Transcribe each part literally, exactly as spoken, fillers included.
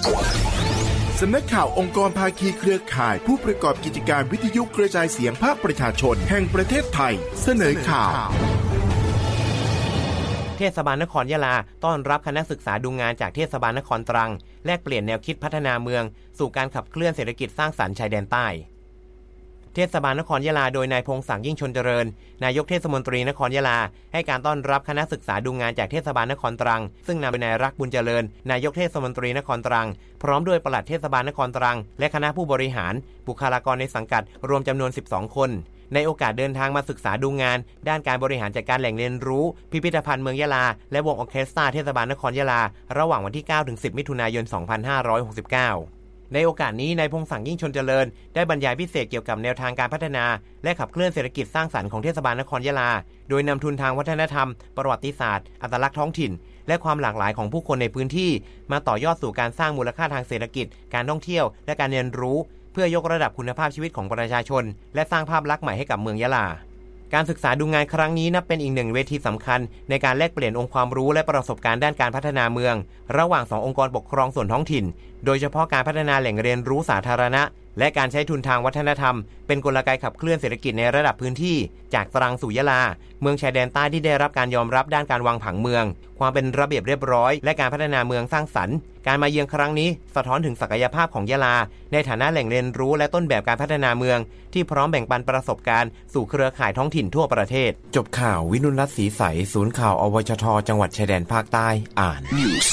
สำนักข่าวองค์กรภาคีเครือข่ายผู้ประกอบกิจการวิทยุกระจายเสียงภาคประชาชนแห่งประเทศไทยเสนอข่าวเทศบาลนครยะลาต้อนรับคณะศึกษาดูงานจากเทศบาลนครตรังแลกเปลี่ยนแนวคิดพัฒนาเมืองสู่การขับเคลื่อนเศรษฐกิจสร้างสรรค์ชายแดนใต้เทศบาลนครยะลาโดยนายพงษ์ศักดิ์ยิ่งชลเจริญนายกเทศมนตรีนครยะลาให้การต้อนรับคณะศึกษาดูงานจากเทศบาลนครตรังซึ่งนำโดยนายรักบุญเจริญนายกเทศมนตรีนครตรังพร้อมด้วยปลัดเทศบาลนครตรังและคณะผู้บริหารบุคลากรในสังกัดรวมจำนวนสิบสองคนในโอกาสเดินทางมาศึกษาดูงานด้านการบริหารจัดการแหล่งเรียนรู้พิพิธภัณฑ์เมืองยะลาและวงออร์เคสตราเทศบาลนครยะลาระหว่างวันที่เก้าถึงสิบมิถุนายนสองพันห้าร้อยหกสิบเก้าในโอกาสนี้นายพงษ์ศักดิ์ยิ่งชลเจริญได้บรรยายพิเศษเกี่ยวกับแนวทางการพัฒนาและขับเคลื่อนเศรษฐกิจสร้างสรรค์ของเทศบาลนครยะลาโดยนำทุนทางวัฒนธรรมประวัติศาสตร์อัตลักษณ์ท้องถิ่นและความหลากหลายของผู้คนในพื้นที่มาต่อยอดสู่การสร้างมูลค่าทางเศรษฐกิจการท่องเที่ยวและการเรียนรู้เพื่อยกระดับคุณภาพชีวิตของประชาชนและสร้างภาพลักษณ์ใหม่ให้กับเมืองยะลาการศึกษาดูงานครั้งนี้นับเป็นอีกหนึ่งเวทีสำคัญในการแลกเปลี่ยนองค์ความรู้และประสบการณ์ด้านการพัฒนาเมืองระหว่างสององค์กรปกครองส่วนท้องถิ่นโดยเฉพาะการพัฒนาแหล่งเรียนรู้สาธารณะและการใช้ทุนทางวัฒนธรรมเป็นกลไกขับเคลื่อนเศรษฐกิจในระดับพื้นที่จากตรังสู่ยะลาเมืองชายแดนใต้ที่ได้รับการยอมรับด้านการวางผังเมืองความเป็นระเบียบเรียบร้อยและการพัฒนาเมืองสร้างสรรค์การมาเยือนครั้งนี้สะท้อนถึงศักยภาพของยะลาในฐานะแหล่งเรียนรู้และต้นแบบการพัฒนาเมืองที่พร้อมแบ่งปันประสบการณ์สู่เครือข่ายท้องถิ่นทั่วประเทศจบข่าววินุรัตน์ศรีใสศูนย์ข่าวอวชทจังหวัดชายแดนภาคใต้อ่าน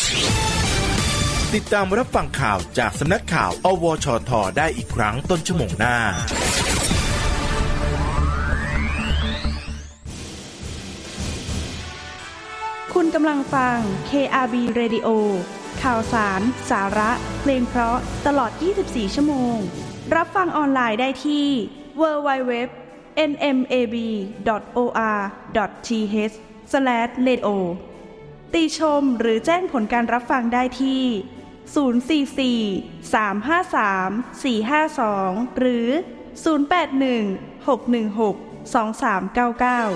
ติดตามรับฟังข่าวจากสำนักข่าวอวชทได้อีกครั้งต้นชั่วโมงหน้าคุณกำลังฟัง เค อาร์ บี Radio ข่าวสารสาระเพลงเพราะตลอดยี่สิบสี่ชั่วโมงรับฟังออนไลน์ได้ที่ ดับเบิลยู ดับเบิลยู ดับเบิลยู ดอท เอ็น เอ็ม เอ บี ดอท โอ อาร์ ดอท ที เอช สแลช เรดิโอ ติชมหรือแจ้งผลการรับฟังได้ที่ศูนย์ สี่ สี่ สาม ห้า สาม สี่ ห้า สองหรือศูนย์ แปด หนึ่ง หก หนึ่ง หก สอง สาม เก้า เก้า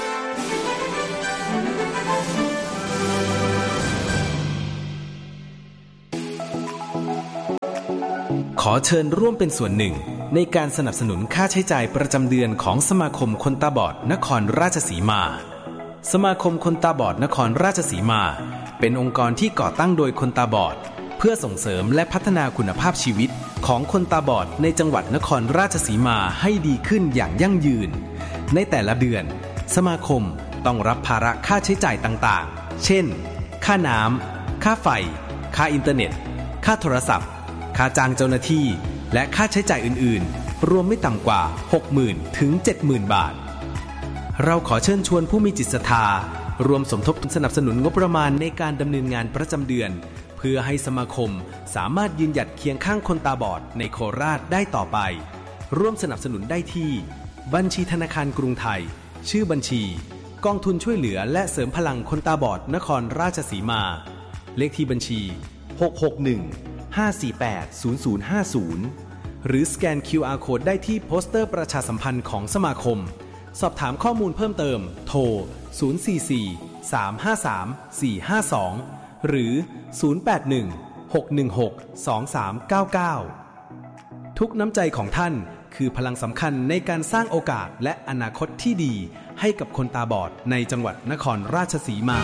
ขอเชิญร่วมเป็นส่วนหนึ่งในการสนับสนุนค่าใช้จ่ายประจำเดือนของสมาคมคนตาบอดนครราชสีมาสมาคมคนตาบอดนครราชสีมาเป็นองค์กรที่ก่อตั้งโดยคนตาบอดเพื่อส่งเสริมและพัฒนาคุณภาพชีวิตของคนตาบอดในจังหวัดนครราชสีมาให้ดีขึ้นอย่างยั่งยืนในแต่ละเดือนสมาคมต้องรับภาระค่าใช้จ่ายต่างๆเช่นค่าน้ำค่าไฟค่าอินเทอร์เน็ตค่าโทรศัพท์ค่าจ้างเจ้าหน้าที่และค่าใช้จ่ายอื่นๆรวมไม่ต่ำกว่า หกหมื่น ถึง เจ็ดหมื่น บาทเราขอเชิญชวนผู้มีจิตศรัทธารวมสมทบสนับสนุนงบประมาณในการดำเนินงานประจำเดือนเพื่อให้สมาคมสามารถยืนหยัดเคียงข้างคนตาบอดในโคราชได้ต่อไปร่วมสนับสนุนได้ที่บัญชีธนาคารกรุงไทยชื่อบัญชีกองทุนช่วยเหลือและเสริมพลังคนตาบอดนครราชสีมาเลขที่บัญชีหก หก หนึ่ง ห้า สี่ แปด ศูนย์ ศูนย์ ห้า ศูนย์หรือสแกน คิว อาร์ Code ได้ที่โปสเตอร์ประชาสัมพันธ์ของสมาคมสอบถามข้อมูลเพิ่มเติมโทรศูนย์ สี่ สี่ สาม ห้า สาม สี่ ห้า สองหรือศูนย์ แปด หนึ่ง หก หนึ่ง หก สอง สาม เก้า เก้าทุกน้ำใจของท่านคือพลังสำคัญในการสร้างโอกาสและอนาคตที่ดีให้กับคนตาบอดในจังหวัดนครราชสีมา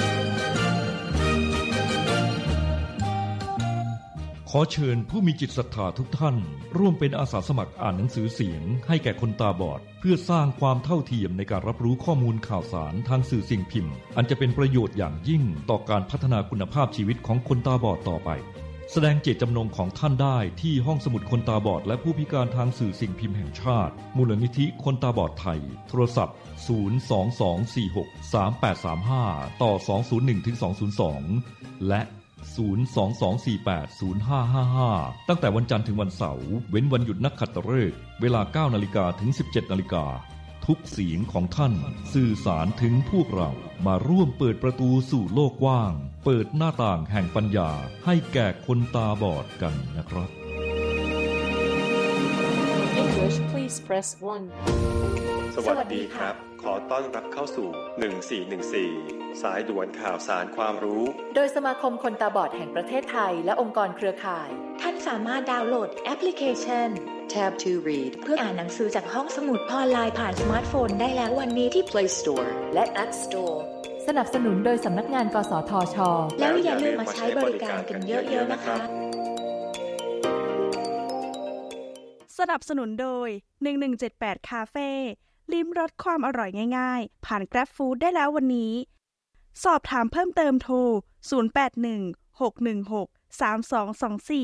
ขอเชิญผู้มีจิตศรัทธาทุกท่านร่วมเป็นอาสาสมัครอ่านหนังสือเสียงให้แก่คนตาบอดเพื่อสร้างความเท่าเทียมในการรับรู้ข้อมูลข่าวสารทางสื่อสิ่งพิมพ์อันจะเป็นประโยชน์อย่างยิ่งต่อการพัฒนาคุณภาพชีวิตของคนตาบอดต่อไปแสดงเจตจำนงของท่านได้ที่ห้องสมุดคนตาบอดและผู้พิการทางสื่อสิ่งพิมพ์แห่งชาติมูลนิธิคนตาบอดไทยโทรศัพท์ศูนย์ สอง สอง สี่ หก สาม แปด สาม ห้าต่อสอง ศูนย์ หนึ่ง ถึง สอง ศูนย์ สองและศูนย์ สอง สอง สี่ แปด ศูนย์ ห้า ห้า ห้าตั้งแต่วันจันทร์ถึงวันเสาร์เว้นวันหยุดนักขัตฤกษ์เวลา เก้านาฬิกา ถึง สิบเจ็ดนาฬิกาทุกเสียงของท่านสื่อสารถึงพวกเรามาร่วมเปิดประตูสู่โลกกว้างเปิดหน้าต่างแห่งปัญญาให้แก่คนตาบอดกันนะครับ English, please press one. สวัสดีครับขอต้อนรับเข้าสู่หนึ่งสี่หนึ่งสี่สายด่วนข่าวสารความรู้โดยสมาคมคนตาบอดแห่งประเทศไทยและองค์กรเครือข่ายท่านสามารถดาวน์โหลดแอปพลิเคชัน Tab ทู Read เพื่ออ่านหนังสือจากห้องสมุดออนไลน์ผ่านสมาร์ทโฟนได้แล้ววันนี้ที่ Play Store และ App Store สนับสนุนโดยสำนักงานกสทช. แล้วอย่าลืมมาใช้บริการกันเยอะๆนะคะสนับสนุนโดยหนึ่งหนึ่งเจ็ดแปดคาเฟ่ลิ้มรสความอร่อยง่ายๆผ่าน Grab Food ได้แล้ววันนี้สอบถามเพิ่มเติมโทรศูนย์ แปด หนึ่ง หก หนึ่ง หก สาม สอง สอง สี่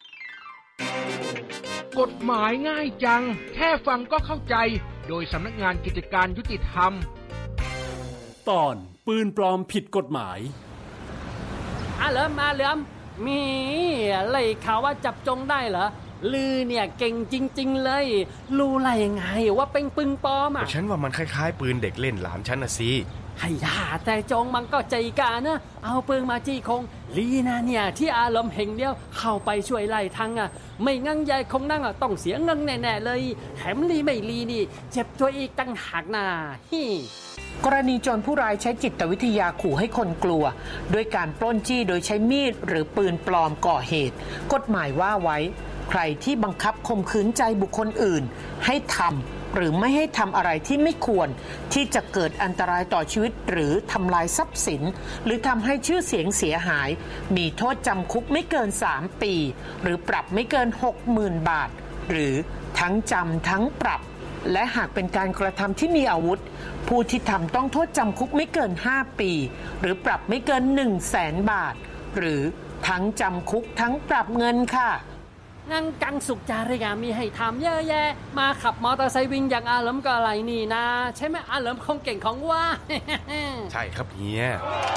กฎหมายง่ายจังแค่ฟังก็เข้าใจโดยสำนักงานกิจการยุติธรรมตอนปืนปลอมผิดกฎหมายอ่ะเหลิมมาเหลิมมีเลยข่าวว่าจับจงได้เหรอลือเนี่ยเก่งจริงๆเลยรู้อะไรยังไงว่าเป็นปืนปลอมอ่ะฉันว่ามันคล้ายๆปืนเด็กเล่นหลานฉันน่ะสิให้ยาแต่จงมันก็ใจกล้านะเอาปืนมาจี้คงลีนะเนี่ยที่อารมณ์แห่งเดียวเข้าไปช่วยไล่ทังอ่ะไม่งั้นยายคงนั่งอ่ะต้องเสียเงินแน่ๆเลยแถมลีไม่ลีนี่เจ็บตัวอีกตั้งหากนะฮิกรณีโจรผู้ร้ายใช้จิตวิทยาขู่ให้คนกลัวด้วยการปล้นจี้โดยใช้มีดหรือปืนปลอมก่อเหตุกฎหมายว่าไว้ใครที่บังคับข่มขืนใจบุคคลอื่นให้ทำหรือไม่ให้ทำอะไรที่ไม่ควรที่จะเกิดอันตรายต่อชีวิตหรือทำลายทรัพย์สินหรือทำให้ชื่อเสียงเสียหายมีโทษจำคุกไม่เกินสามปีหรือปรับไม่เกิน หกหมื่น บาทหรือทั้งจำทั้งปรับและหากเป็นการกระทำที่มีอาวุธผู้ที่ทำต้องโทษจำคุกไม่เกินห้าปีหรือปรับไม่เกิน หนึ่งแสน บาทหรือทั้งจำคุกทั้งปรับเงินค่ะงั้นกังสุขจาริกามีให้ทำเยอะแยะมาขับมอเตอร์ไซค์วิ่งอย่างอาเหลิมก็อะไรนี่นะใช่ไหมอาเหลิมคงเก่งของว่าใช่ครับเฮีย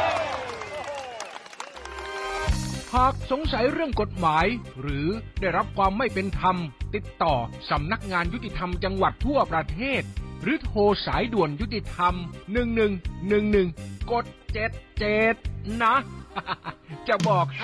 หากสงสัยเรื่องกฎหมายหรือได้รับความไม่เป็นธรรมติดต่อสำนักงานยุติธรรมจังหวัดทั่วประเทศหรือโทรสายด่วนยุติธรรมหนึ่งหนึ่งหนึ่งหนึ่งกดเจ็ดเจ็ดนะ จะบอกให้